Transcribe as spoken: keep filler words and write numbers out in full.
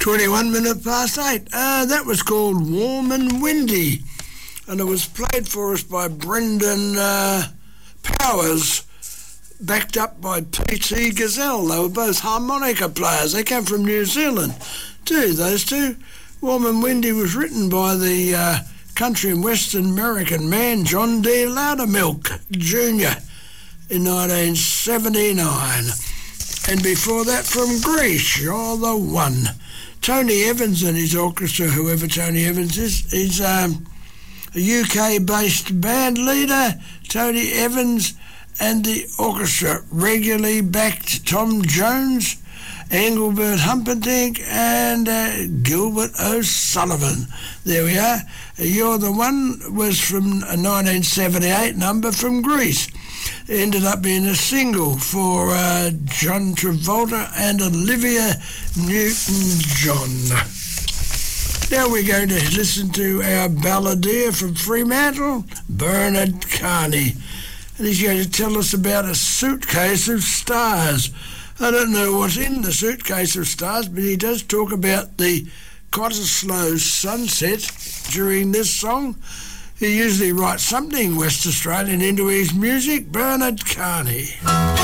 twenty-one minutes past eight. Uh, that was called Warm and Windy, and it was played for us by Brendan uh, Powers, backed up by P T Gazelle. They were both harmonica players. They came from New Zealand too, those two. Warm and Windy was written by the uh, country and western American man John D. Loudermilk Junior in nineteen seventy-nine. And before that, from Greece, You're the One. Tony Evans and his orchestra, whoever Tony Evans is, he's um, a U K-based band leader. Tony Evans and the orchestra regularly backed Tom Jones, Engelbert Humperdinck and uh, Gilbert O'Sullivan. There we are. You're the One was from a nineteen seventy-eight number from Greece. It ended up being a single for uh, John Travolta and Olivia Newton-John. Now we're going to listen to our balladeer from Fremantle, Bernard Carney. And he's going to tell us about a suitcase of stars. I don't know what's in the suitcase of stars, but he does talk about the Cottesloe sunset during this song. He usually writes something West Australian into his music. Bernard Carney.